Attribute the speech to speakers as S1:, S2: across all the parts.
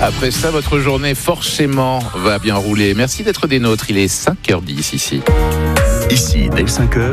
S1: Après ça, votre journée forcément va bien rouler. Merci d'être des nôtres. Il est 5h10 ici.
S2: Ici, dès 5h,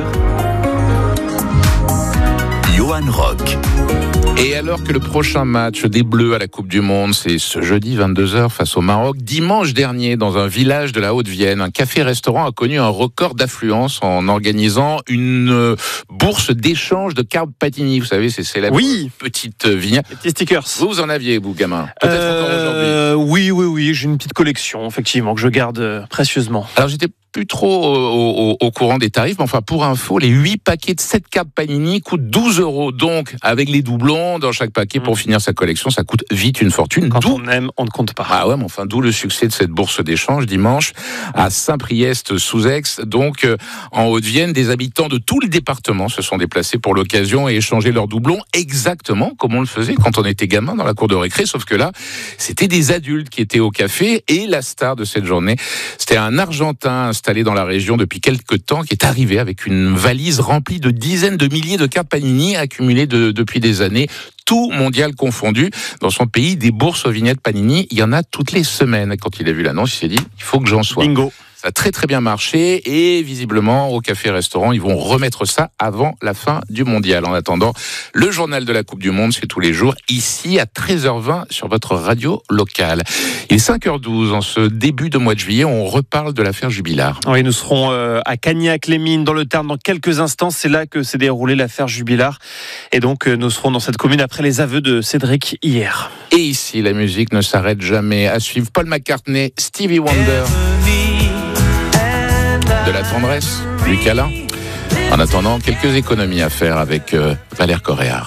S2: Johan Rock.
S1: Et alors que le prochain match des Bleus à la Coupe du Monde, c'est ce jeudi 22h face au Maroc, dimanche dernier, dans un village de la Haute-Vienne, un café-restaurant a connu un record d'affluence en organisant une bourse d'échange de cartes Panini. Vous savez, c'est célèbre petite vignette.
S3: Les petits stickers.
S1: Vous en aviez, vous, gamin? Peut-être encore aujourd'hui.
S3: Oui, j'ai une petite collection, effectivement, que je garde précieusement.
S1: Alors, j'étais plus trop au courant des tarifs, mais enfin, pour info, les 8 paquets de 7 cartes Panini coûtent 12 €. Donc, avec les doublons dans chaque paquet pour finir sa collection, ça coûte vite une fortune.
S3: Quand on aime, on ne compte pas.
S1: Ah ouais, mais enfin, d'où le succès de cette bourse d'échange dimanche à Saint-Priest-sous-Aix. Donc, en Haute-Vienne, des habitants de tout le département se sont déplacés pour l'occasion et échanger leurs doublons exactement comme on le faisait quand on était gamin dans la cour de récré. Sauf que là, c'était des adultes qui étaient au café et la star de cette journée, c'était un Argentin installé dans la région depuis quelques temps, qui est arrivé avec une valise remplie de dizaines de milliers de cartes Panini accumulées depuis des années, tout mondial confondu. Dans son pays, des bourses aux vignettes Panini, il y en a toutes les semaines. Quand il a vu l'annonce, il s'est dit, il faut que j'en sois.
S3: Bingo.
S1: Ça a très très bien marché et visiblement au café-restaurant, ils vont remettre ça avant la fin du mondial. En attendant, le journal de la Coupe du Monde, c'est tous les jours, ici à 13h20 sur votre radio locale. Il est 5h12, en ce début de mois de juillet, on reparle de l'affaire Jubilard.
S3: Oui, nous serons à Cagnac-les-Mines, dans le Tarn, dans quelques instants. C'est là que s'est déroulée l'affaire Jubilard. Et donc, nous serons dans cette commune après les aveux de Cédric hier.
S1: Et ici, la musique ne s'arrête jamais. À suivre Paul McCartney, Stevie Wonder. De la tendresse, du câlin. En attendant, quelques économies à faire avec Valère Coréard.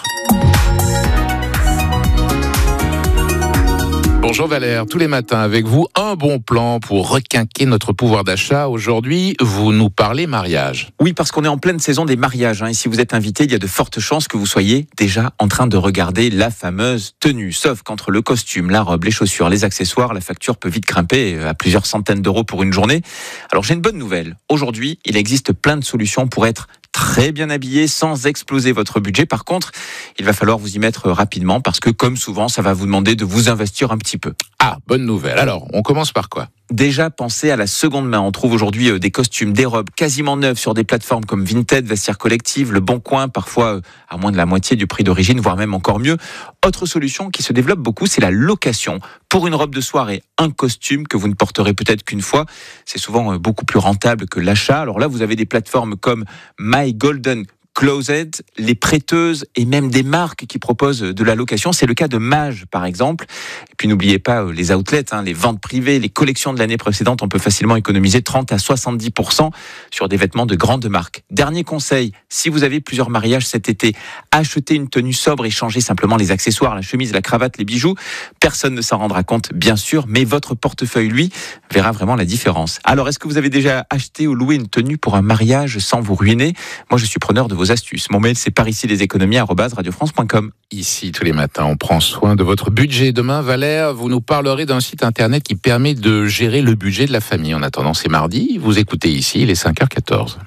S1: Bonjour Valère, tous les matins avec vous, un bon plan pour requinquer notre pouvoir d'achat. Aujourd'hui, vous nous parlez mariage.
S4: Oui, parce qu'on est en pleine saison des mariages. Et si vous êtes invité, il y a de fortes chances que vous soyez déjà en train de regarder la fameuse tenue. Sauf qu'entre le costume, la robe, les chaussures, les accessoires, la facture peut vite grimper à plusieurs centaines d'euros pour une journée. Alors j'ai une bonne nouvelle. Aujourd'hui, il existe plein de solutions pour être très bien habillé sans exploser votre budget. Par contre, il va falloir vous y mettre rapidement parce que, comme souvent, ça va vous demander de vous investir un petit peu.
S1: Ah, bonne nouvelle. Alors, on commence par quoi ?
S4: Déjà, pensez à la seconde main. On trouve aujourd'hui des costumes, des robes quasiment neuves sur des plateformes comme Vinted, Vestiaire Collective, Le Bon Coin, parfois à moins de la moitié du prix d'origine, voire même encore mieux. Autre solution qui se développe beaucoup, c'est la location. Pour une robe de soirée, un costume que vous ne porterez peut-être qu'une fois, c'est souvent beaucoup plus rentable que l'achat. Alors là, vous avez des plateformes comme My Golden Closet, les prêteuses et même des marques qui proposent de la location. C'est le cas de Mage, par exemple. Et puis n'oubliez pas les outlets, les ventes privées, les collections de l'année précédente. On peut facilement économiser 30 à 70% sur des vêtements de grandes marques. Dernier conseil, si vous avez plusieurs mariages cet été, achetez une tenue sobre et changez simplement les accessoires, la chemise, la cravate, les bijoux. Personne ne s'en rendra compte, bien sûr, mais votre portefeuille, lui, verra vraiment la différence. Alors, est-ce que vous avez déjà acheté ou loué une tenue pour un mariage sans vous ruiner ? Moi, je suis preneur de vos astuces. Mon mail, c'est paricileséconomies@radiofrance.com.
S1: Ici, tous les matins, on prend soin de votre budget. Demain, Valère, vous nous parlerez d'un site internet qui permet de gérer le budget de la famille. En attendant, c'est mardi. Vous écoutez ici, il est 5h14.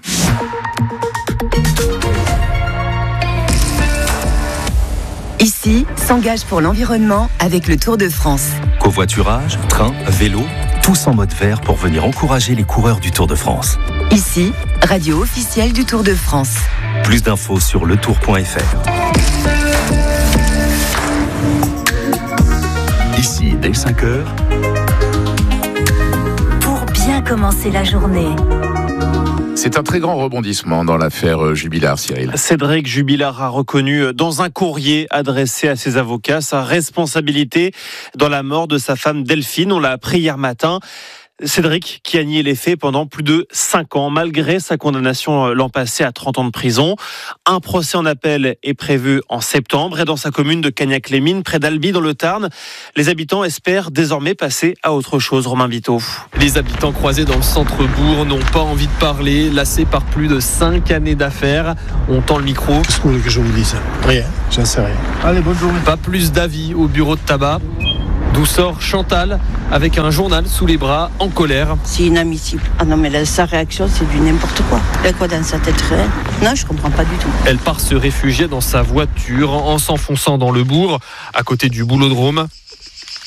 S5: Ici, s'engage pour l'environnement avec le Tour de France.
S2: Covoiturage, train, vélo, tous en mode vert pour venir encourager les coureurs du Tour de France.
S5: Ici, radio officielle du Tour de France.
S2: Plus d'infos sur letour.fr. Ici, dès 5h,
S5: Pour bien commencer la journée.
S1: C'est un très grand rebondissement dans l'affaire Jubilard, Cyril.
S3: Cédric Jubilard a reconnu dans un courrier adressé à ses avocats sa responsabilité dans la mort de sa femme Delphine. On l'a appris hier matin. Cédric qui a nié les faits pendant plus de 5 ans, malgré sa condamnation l'an passé à 30 ans de prison. Un procès en appel est prévu en septembre et dans sa commune de Cagnac-les-Mines, près d'Albi dans le Tarn, les habitants espèrent désormais passer à autre chose. Romain Vito.
S6: Les habitants croisés dans le centre-bourg n'ont pas envie de parler, lassés par plus de 5 années d'affaires. On tend le micro.
S7: Qu'est-ce que vous voulez que je vous dise ? Rien, j'en sais rien. Allez, bonne journée.
S6: Pas plus d'avis au bureau de tabac. D'où sort Chantal avec un journal sous les bras, en colère.
S8: C'est inadmissible. Ah non, mais là, sa réaction, c'est du n'importe quoi. Il y a quoi dans sa tête réelle ? Non, je comprends pas du tout.
S6: Elle part se réfugier dans sa voiture en s'enfonçant dans le bourg, à côté du boulodrome.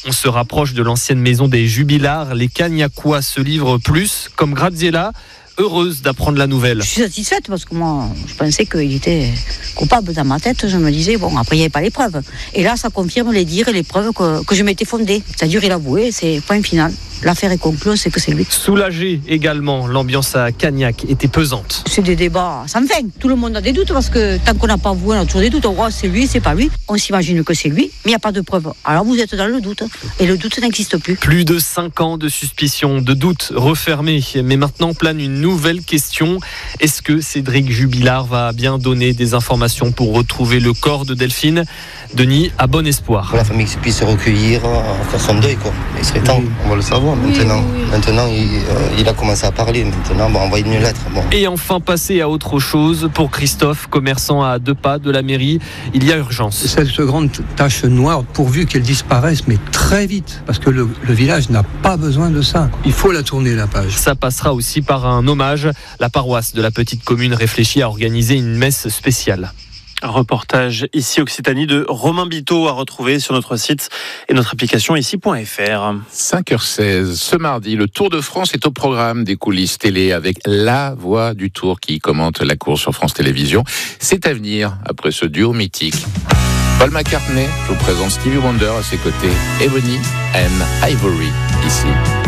S6: On se rapproche de l'ancienne maison des Jubillards. Les Cagnacois se livrent plus, comme Graziella, heureuse d'apprendre la nouvelle.
S8: Je suis satisfaite parce que moi, je pensais qu'il était coupable dans ma tête. Je me disais, bon, après, il n'y avait pas les preuves. Et là, ça confirme les dires et les preuves que je m'étais fondée. C'est-à-dire, il a avoué, c'est point final. L'affaire est conclue, on sait que c'est lui.
S6: Soulagé également, l'ambiance à Cagnac était pesante.
S8: C'est des débats sans fin. Tout le monde a des doutes parce que tant qu'on n'a pas avoué, on a toujours des doutes. On voit c'est lui, c'est pas lui. On s'imagine que c'est lui, mais il n'y a pas de preuves. Alors vous êtes dans le doute. Et le doute n'existe plus.
S6: Plus de 5 ans de suspicion, de doute refermés. Mais maintenant plane une nouvelle question. Est-ce que Cédric Jubilard va bien donner des informations pour retrouver le corps de Delphine ? Denis a bon espoir.
S9: Pour la famille puisse se recueillir, faire son deuil, quoi. Il serait temps, on va le savoir maintenant. Maintenant, il a commencé à parler. Maintenant, on envoie une lettre. Bon.
S6: Et enfin, passer à autre chose. Pour Christophe, commerçant à 2 pas de la mairie, il y a urgence.
S10: Cette grande tache noire, pourvu qu'elle disparaisse, mais très vite, parce que le village n'a pas besoin de ça. Il faut la tourner, la page.
S6: Ça passera aussi par un hommage. La paroisse de la petite commune réfléchit à organiser une messe spéciale.
S3: Un reportage ici Occitanie de Romain Biteau à retrouver sur notre site et notre application ici.fr.
S1: 5h16. Ce mardi, le Tour de France est au programme des coulisses télé avec la voix du Tour qui commente la course sur France Télévisions. C'est à venir après ce duo mythique. Paul McCartney, je vous présente Stevie Wonder à ses côtés, Ebony and Ivory ici.